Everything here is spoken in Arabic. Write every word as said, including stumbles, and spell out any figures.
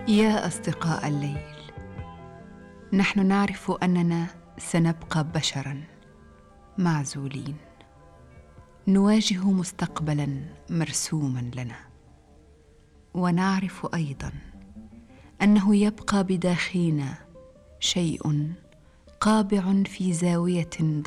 يا أصدقاء الليل، نحن نعرف أننا سنبقى بشراً معزولين، نواجه مستقبلاً مرسوماً لنا، ونعرف أيضاً أنه يبقى بداخلنا شيء قابع في زاوية